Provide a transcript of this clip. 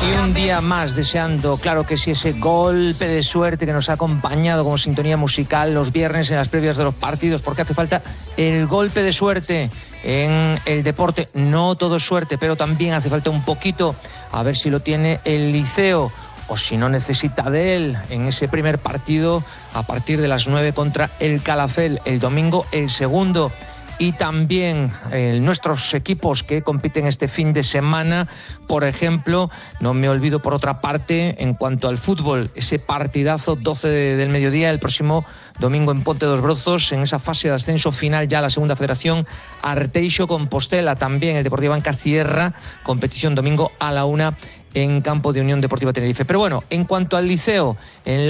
Y un día más deseando, claro que sí, ese golpe de suerte que nos ha acompañado como sintonía musical los viernes en las previas de los partidos, porque hace falta el golpe de suerte en el deporte. No todo es suerte, pero también hace falta un poquito, a ver si lo tiene el Liceo, o si no necesita de él en ese primer partido a partir de las 9 contra el Calafell, el domingo el segundo. Y también nuestros equipos que compiten este fin de semana, por ejemplo, no me olvido por otra parte, en cuanto al fútbol, ese partidazo 12 del mediodía, el próximo domingo en Ponte dos Brozos, en esa fase de ascenso final ya a la segunda federación, Arteixo-Compostela, también el Deportivo Banca cierra competición domingo a la 1 en campo de Unión Deportiva Tenerife. Pero bueno, en cuanto al Liceo, en